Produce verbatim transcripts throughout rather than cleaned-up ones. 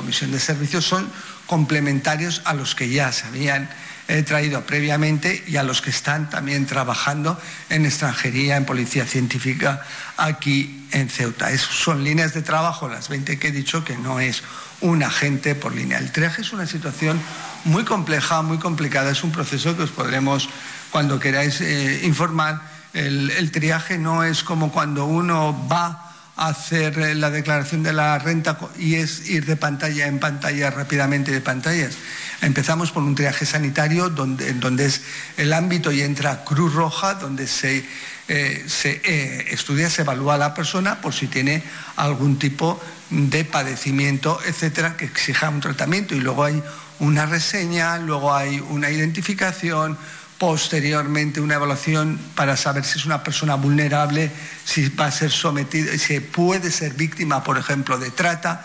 Comisión de Servicios son complementarios a los que ya se habían eh, traído previamente y a los que están también trabajando en extranjería, en policía científica, aquí en Ceuta. Es, son líneas de trabajo, las veinte que he dicho, que no es un agente por línea. El triaje es una situación muy compleja, muy complicada. Es un proceso que os podremos, cuando queráis eh, informar. El, el triaje no es como cuando uno va a hacer la declaración de la renta y es ir de pantalla en pantalla rápidamente de pantallas. Empezamos por un triaje sanitario donde, donde es el ámbito y entra Cruz Roja, donde se, eh, se eh, estudia, se evalúa a la persona por si tiene algún tipo de padecimiento, etcétera, que exija un tratamiento. Y luego hay una reseña, luego hay una identificación, posteriormente una evaluación para saber si es una persona vulnerable, si va a ser sometida, si puede ser víctima, por ejemplo, de trata.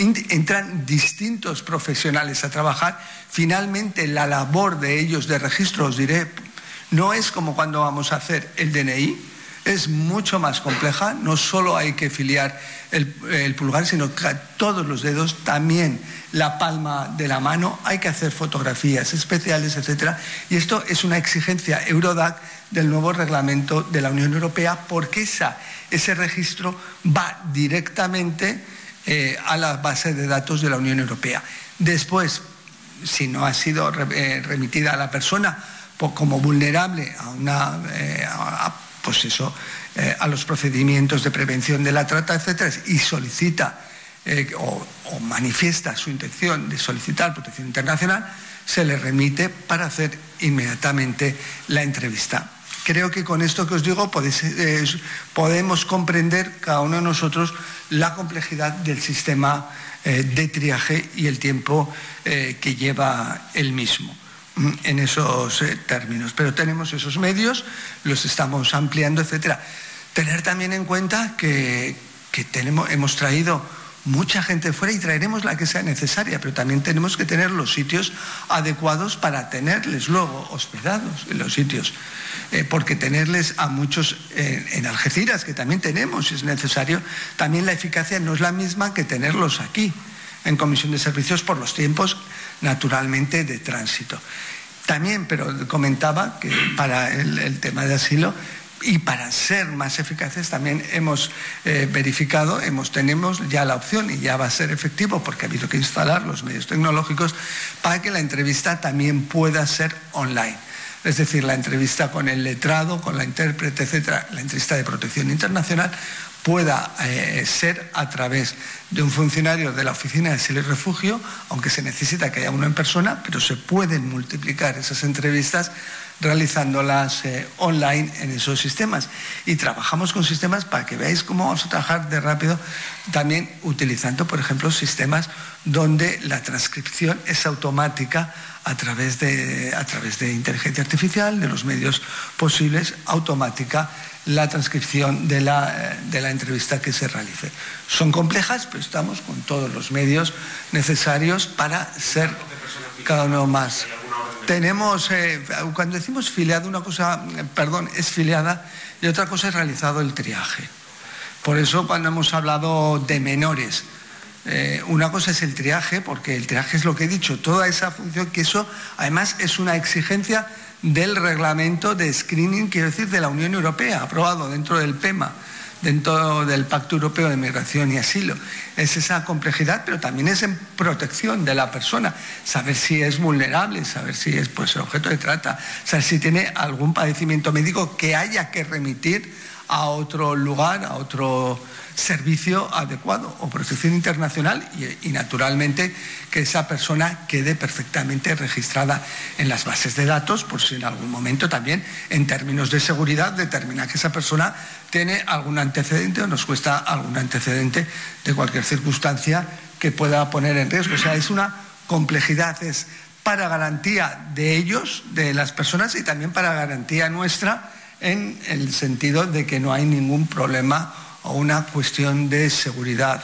Entran distintos profesionales a trabajar. Finalmente, la labor de ellos de registro, os diré, no es como cuando vamos a hacer el D N I, es mucho más compleja. No solo hay que filiar el, el pulgar, sino que todos los dedos, también la palma de la mano, hay que hacer fotografías especiales, etcétera. Y esto es una exigencia Eurodac del nuevo reglamento de la Unión Europea, porque esa, ese registro va directamente eh, a la base de datos de la Unión Europea. Después, si no ha sido eh, remitida a la persona como vulnerable a una... Eh, a, pues eso, eh, a los procedimientos de prevención de la trata, etcétera, y solicita eh, o, o manifiesta su intención de solicitar protección internacional, se le remite para hacer inmediatamente la entrevista. Creo que con esto que os digo podéis, eh, podemos comprender cada uno de nosotros la complejidad del sistema eh, de triaje y el tiempo eh, que lleva el mismo en esos eh, términos. Pero tenemos esos medios, los estamos ampliando, etcétera. Tener también en cuenta que, que tenemos, hemos traído mucha gente fuera y traeremos la que sea necesaria, pero también tenemos que tener los sitios adecuados para tenerles luego hospedados en los sitios, eh, porque tenerles a muchos eh, en Algeciras, que también tenemos, si es necesario, también la eficacia no es la misma que tenerlos aquí en Comisión de Servicios por los tiempos naturalmente de tránsito. También, pero comentaba que para el, el tema de asilo y para ser más eficaces también hemos eh, verificado, hemos, tenemos ya la opción y ya va a ser efectivo porque ha habido que instalar los medios tecnológicos para que la entrevista también pueda ser online. Es decir, la entrevista con el letrado, con la intérprete, etcétera, la entrevista de protección internacional pueda eh, ser a través de un funcionario de la Oficina de Asilo y Refugio, aunque se necesita que haya uno en persona, pero se pueden multiplicar esas entrevistas realizándolas eh, online en esos sistemas. Y trabajamos con sistemas para que veáis cómo vamos a trabajar de rápido, también utilizando, por ejemplo, sistemas donde la transcripción es automática a través de, a través de inteligencia artificial, de los medios posibles, automática la transcripción de la, de la entrevista que se realice. Son complejas, pero estamos con todos los medios necesarios para ser cada uno más. Tenemos, eh, cuando decimos filiado, una cosa, perdón, es filiada y otra cosa es realizado el triaje. Por eso cuando hemos hablado de menores, eh, una cosa es el triaje, porque el triaje es lo que he dicho, toda esa función, que eso además es una exigencia del reglamento de screening, quiero decir, de la Unión Europea, aprobado dentro del P E M A, dentro del Pacto Europeo de Migración y Asilo. Es esa complejidad, pero también es en protección de la persona, saber si es vulnerable, saber si es pues, objeto de trata, saber si tiene algún padecimiento médico que haya que remitir a otro lugar, a otro servicio adecuado o protección internacional y, y naturalmente que esa persona quede perfectamente registrada en las bases de datos por si en algún momento también en términos de seguridad determina que esa persona tiene algún antecedente o nos cuesta algún antecedente de cualquier circunstancia que pueda poner en riesgo. O sea, es una complejidad, es para garantía de ellos, de las personas y también para garantía nuestra en el sentido de que no hay ningún problema o una cuestión de seguridad.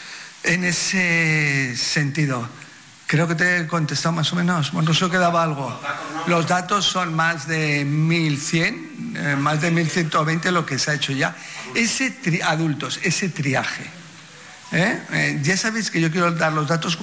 En ese sentido, creo que te he contestado más o menos. Bueno, eso quedaba algo. Los datos son más de mil cien, eh, más de mil ciento veinte lo que se ha hecho ya. Ese tri- adultos, ese triaje. ¿eh? Eh, ya sabéis que yo quiero dar los datos